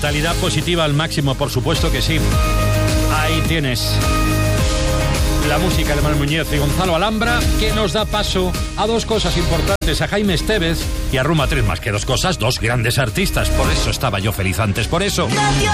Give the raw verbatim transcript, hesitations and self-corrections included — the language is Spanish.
Mentalidad positiva al máximo, por supuesto que sí. Ahí tienes la música de Manuel Muñoz y Gonzalo Alhambra, que nos da paso a dos cosas importantes, a Jaime Estévez y a Ruma tres, más que dos cosas, dos grandes artistas. Por eso estaba yo feliz antes, por eso. Radio